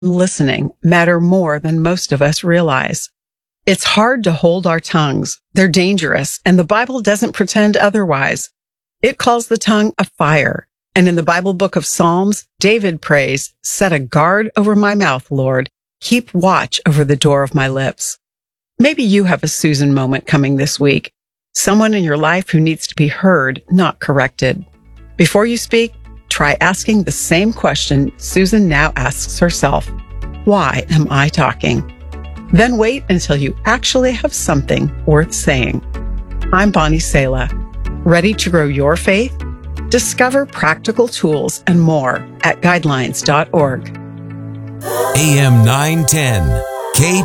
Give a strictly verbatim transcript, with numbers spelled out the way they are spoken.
listening matter more than most of us realize. It's hard to hold our tongues. They're dangerous, and the Bible doesn't pretend otherwise. It calls the tongue a fire. And in the Bible book of Psalms, David prays, "Set a guard over my mouth, Lord. Keep watch over the door of my lips." Maybe you have a Susan moment coming this week. Someone in your life who needs to be heard, not corrected. Before you speak, try asking the same question Susan now asks herself. Why am I talking? Then wait until you actually have something worth saying. I'm Bonnie Sala. Ready to grow your faith? Discover practical tools and more at guidelines dot org. A M nine ten, K